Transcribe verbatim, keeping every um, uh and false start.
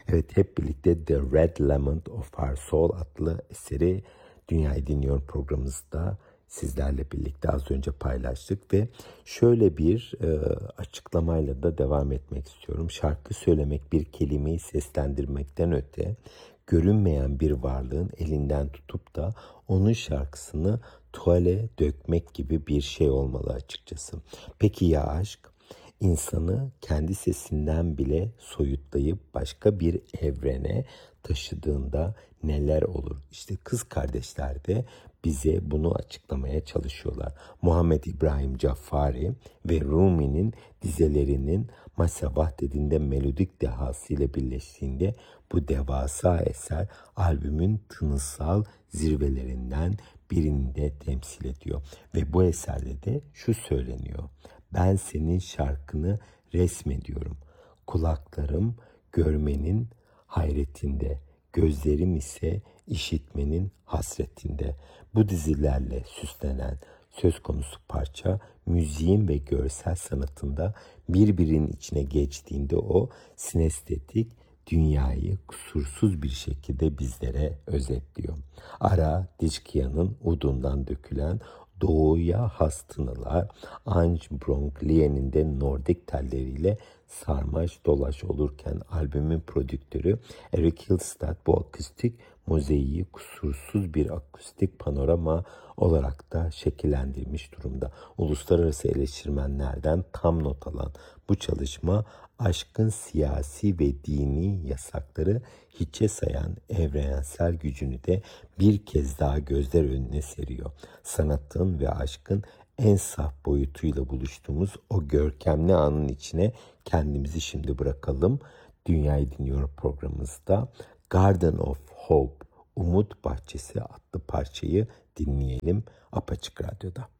Evet, hep birlikte The Red Lemon of Our Soul adlı eseri Dünyayı Dinliyor programımızda sizlerle birlikte az önce paylaştık ve şöyle bir e, açıklamayla da devam etmek istiyorum. Şarkı söylemek bir kelimeyi seslendirmekten öte görünmeyen bir varlığın elinden tutup da onun şarkısını tuvale dökmek gibi bir şey olmalı açıkçası. Peki ya aşk? İnsanı kendi sesinden bile soyutlayıp başka bir evrene taşıdığında neler olur? İşte Kız Kardeşler de bize bunu açıklamaya çalışıyorlar. Muhammed İbrahim Caffari ve Rumi'nin dizelerinin Masa Vahdeti'nde melodik dehasıyla birleştiğinde bu devasa eser albümün tınısal zirvelerinden birini de temsil ediyor. Ve bu eserde de şu söyleniyor: ben senin şarkını resmediyorum. Kulaklarım görmenin hayretinde, gözlerim ise işitmenin hasretinde. Bu dizilerle süslenen söz konusu parça müziğin ve görsel sanatında birbirinin içine geçtiğinde o sinestetik dünyayı kusursuz bir şekilde bizlere özetliyor. Ara Dickia'nın udundan dökülen doğuya has tınılar, Ange Bronchlie'nin de Nordik telleriyle sarmaş dolaş olurken albümün prodüktörü Eric Hillstad bu akustik mozaiği kusursuz bir akustik panorama olarak da şekillendirmiş durumda. Uluslararası eleştirmenlerden tam not alan bu çalışma aşkın siyasi ve dini yasakları hiçe sayan evrensel gücünü de bir kez daha gözler önüne seriyor. Sanatın ve aşkın en saf boyutuyla buluştuğumuz o görkemli anın içine kendimizi şimdi bırakalım. Dünyayı Dinliyor programımızda Garden of Hope, Umut Bahçesi adlı parçayı dinleyelim Apaçık Radyo'da.